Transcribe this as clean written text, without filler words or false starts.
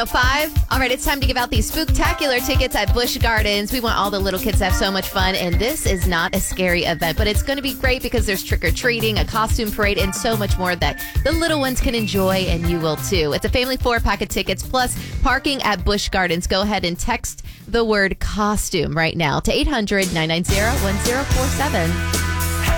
7:05. All right, it's time to give out these spooktacular tickets at Busch Gardens. We want all the little kids to have so much fun, and this is not a scary event, but it's going to be great because there's trick-or-treating, a costume parade, and so much more that the little ones can enjoy, and you will too. It's a family 4-pack of tickets plus parking at Busch Gardens. Go ahead and text the word costume right now to 800-990-1047.